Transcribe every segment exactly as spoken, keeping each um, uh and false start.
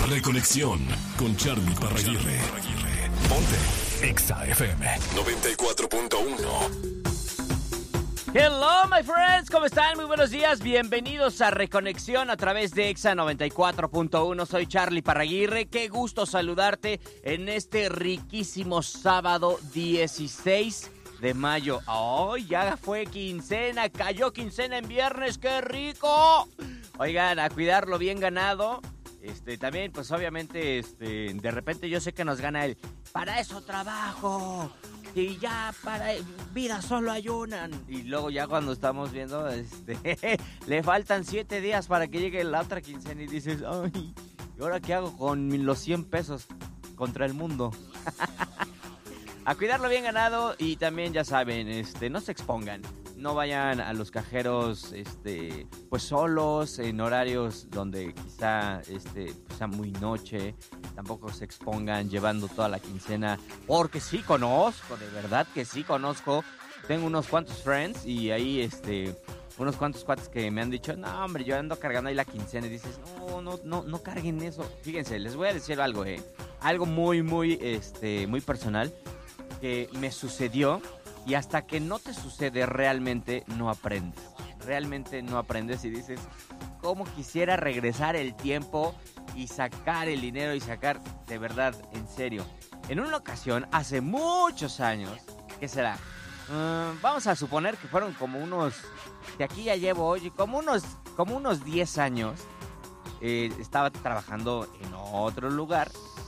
Reconexión con Charlie Parraguirre. Ponte Exa F M noventa y cuatro punto uno. Hello, my friends, ¿cómo están? Muy buenos días, bienvenidos a Reconexión a través de Exa noventa y cuatro punto uno. Soy Charlie Parraguirre, qué gusto saludarte en este riquísimo sábado dieciséis de mayo. ¡Ay, ya fue quincena! ¡Cayó quincena en viernes! ¡Qué rico! Oigan, a cuidarlo bien ganado. Este, también, pues obviamente, este, de repente yo sé que nos gana el para eso trabajo. Y ya para vida solo hay una. Y luego ya cuando estamos viendo, este, le faltan siete días para que llegue la otra quincena y dices, ay, ¿y ahora qué hago con los cien pesos contra el mundo? A cuidarlo bien ganado y también ya saben, este, no se expongan. No vayan a los cajeros, este, pues solos, en horarios donde quizá, este, pues sea muy noche. Tampoco se expongan llevando toda la quincena, porque sí conozco, de verdad que sí conozco. Tengo unos cuantos friends y ahí, este, unos cuantos cuates que me han dicho, no, hombre, yo ando cargando ahí la quincena. Y dices, no, no, no, no carguen eso. Fíjense, les voy a decir algo, eh, algo muy, muy, este, muy personal que me sucedió. Y hasta que no te sucede realmente no aprendes. Realmente no aprendes y dices, ¿cómo quisiera regresar el tiempo y sacar el dinero y sacar de verdad, en serio? En una ocasión, hace muchos años, ¿qué será? Uh, vamos a suponer que fueron como unos, de aquí ya llevo hoy, como unos, como unos diez años. Eh, estaba trabajando en otro lugar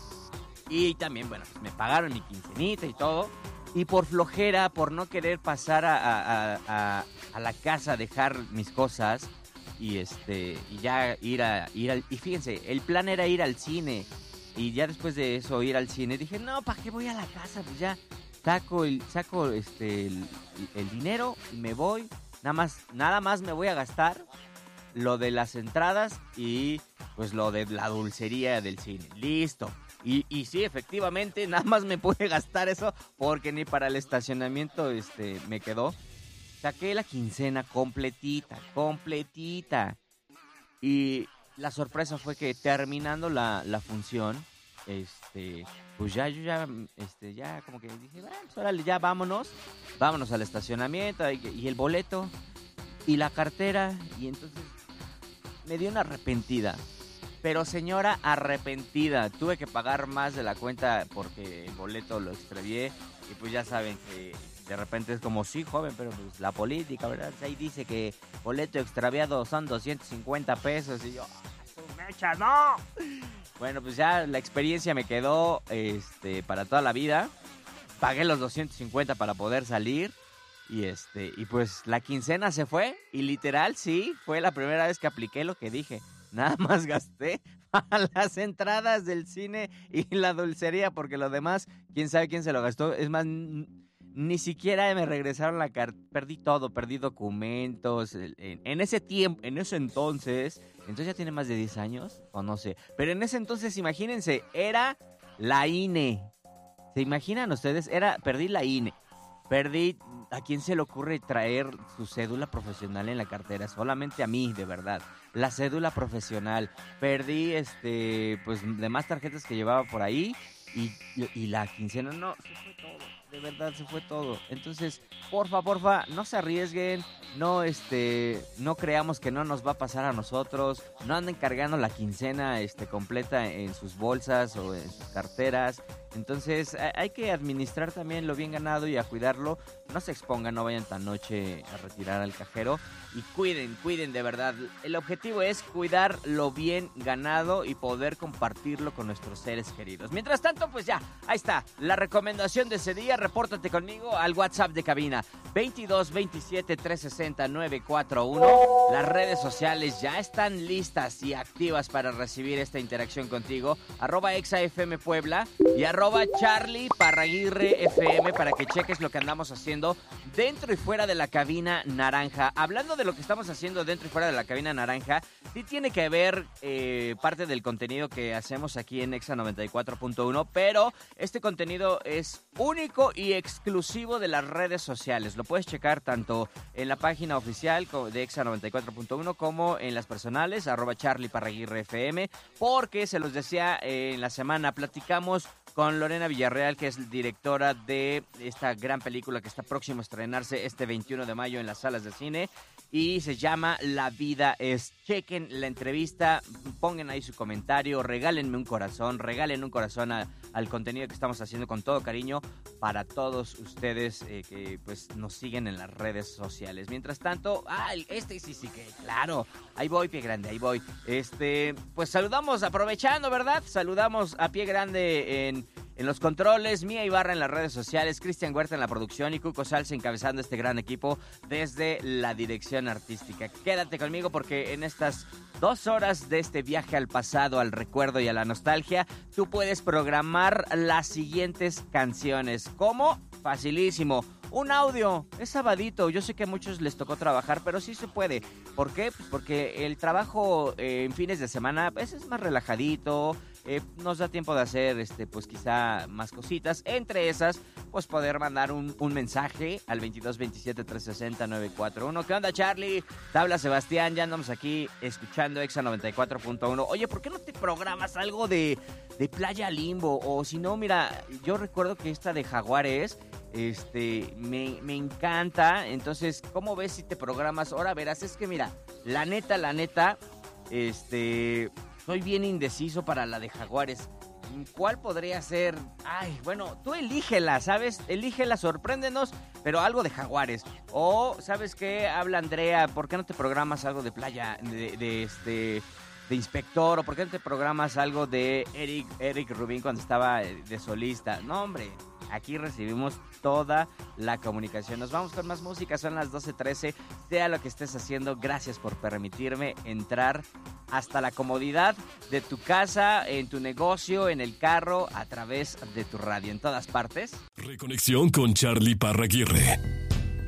y también, bueno, pues me pagaron mi quincenita y todo. Y por flojera, por no querer pasar a, a, a, a la casa a dejar mis cosas y este y ya ir a ir al y fíjense, el plan era ir al cine y ya después de eso ir al cine dije, "No, ¿para qué voy a la casa? Pues ya saco el saco este el, el dinero y me voy, nada más nada más me voy a gastar lo de las entradas y pues lo de la dulcería del cine. Listo." Y, y sí, efectivamente, nada más me pude gastar eso porque ni para el estacionamiento este, me quedó. Saqué la quincena completita, completita. Y la sorpresa fue que terminando la, la función, este, pues ya yo ya, este, ya como que dije, bueno, pues órale, ya vámonos, vámonos al estacionamiento y, y el boleto y la cartera. Y entonces me dio una arrepentida. Pero señora, arrepentida. Tuve que pagar más de la cuenta porque el boleto lo extravié. Y pues ya saben que de repente es como, sí, joven, pero pues la política, ¿verdad? Ahí dice que boleto extraviado son doscientos cincuenta pesos. Y yo, ¡su mecha, no! Bueno, pues ya la experiencia me quedó este, para toda la vida. Pagué los doscientos cincuenta para poder salir. Y este y pues la quincena se fue. Y literal, sí, fue la primera vez que apliqué lo que dije. Nada más gasté para las entradas del cine y la dulcería, porque lo demás, quién sabe quién se lo gastó. Es más, n- ni siquiera me regresaron la carta. Perdí todo, perdí documentos. En, en ese tiempo, en ese entonces, entonces ya tiene más de diez años, o no sé. Pero en ese entonces, imagínense, era la I N E. ¿Se imaginan ustedes? Era, perdí la I N E. Perdí, ¿a quién se le ocurre traer su cédula profesional en la cartera? Solamente a mí, de verdad. La cédula profesional. Perdí, este, pues, demás tarjetas que llevaba por ahí y, y la quincena, no, se fue todo. De verdad, se fue todo. Entonces, porfa, porfa, no se arriesguen. No, este, no creamos que no nos va a pasar a nosotros. No anden cargando la quincena, este, completa en sus bolsas o en sus carteras. Entonces hay que administrar también lo bien ganado y a cuidarlo. No se expongan, no vayan tan noche a retirar al cajero. Y cuiden, cuiden de verdad. El objetivo es cuidar lo bien ganado y poder compartirlo con nuestros seres queridos. Mientras tanto, pues ya, ahí está. La recomendación de ese día, repórtate conmigo al WhatsApp de cabina. veintidós veintisiete trescientos sesenta novecientos cuarenta y uno. Las redes sociales ya están listas y activas para recibir esta interacción contigo. Arroba ExaFM Puebla y arroba arroba Charlie Parraguirre F M para que cheques lo que andamos haciendo dentro y fuera de la cabina naranja. Hablando de lo que estamos haciendo dentro y fuera de la cabina naranja, sí tiene que ver eh, parte del contenido que hacemos aquí en Exa noventa y cuatro punto uno, pero este contenido es único y exclusivo de las redes sociales. Lo puedes checar tanto en la página oficial de Exa noventa y cuatro punto uno como en las personales, arroba Charlie Parraguirre F M, porque se los decía eh, en la semana, platicamos con Lorena Villarreal, que es directora de esta gran película que está próximo a estrenarse este veintiuno de mayo en las salas de cine y se llama La vida es. Chequen la entrevista, pongan ahí su comentario, regálenme un corazón, regalen un corazón a, al contenido que estamos haciendo con todo cariño para todos ustedes eh, que pues nos siguen en las redes sociales. Mientras tanto, ah, este sí, sí que, claro, ahí voy, pie grande, ahí voy. Este, pues saludamos, aprovechando, ¿verdad? Saludamos a pie grande en... En los controles, Mía Ibarra en las redes sociales, Cristian Huerta en la producción y Cuco Salsa encabezando este gran equipo desde la dirección artística. Quédate conmigo porque en estas dos horas de este viaje al pasado, al recuerdo y a la nostalgia, tú puedes programar las siguientes canciones. ¿Cómo? Facilísimo. Un audio, es sabadito, yo sé que a muchos les tocó trabajar, pero sí se puede. ¿Por qué? Pues porque el trabajo eh, en fines de semana pues, es más relajadito, eh, nos da tiempo de hacer este, pues quizá más cositas. Entre esas, pues poder mandar un, un mensaje al veintidós veintisiete trescientos sesenta nueve cuatro uno. ¿Qué onda, Charlie? Te habla Sebastián, ya andamos aquí escuchando Exa noventa y cuatro punto uno. Oye, ¿por qué no te programas algo de, de Playa Limbo? O si no, mira, yo recuerdo que esta de Jaguares... Este, me, me encanta. Entonces, ¿cómo ves si te programas? Ahora verás, es que mira, la neta, la neta, este, soy bien indeciso para la de Jaguares. ¿Cuál podría ser? Ay, bueno, tú elígela, ¿sabes? Elígela, sorpréndenos, pero algo de Jaguares. O, ¿sabes qué? Habla Andrea, ¿por qué no te programas algo de Playa, de, de este... de Inspector? ¿O por qué no te programas algo de Eric, Eric Rubin cuando estaba de solista? No, hombre, aquí recibimos toda la comunicación. Nos vamos con más música, son las doce trece. Sea lo que estés haciendo, gracias por permitirme entrar hasta la comodidad de tu casa, en tu negocio, en el carro, a través de tu radio, en todas partes. Reconexión con Charlie Parraguirre.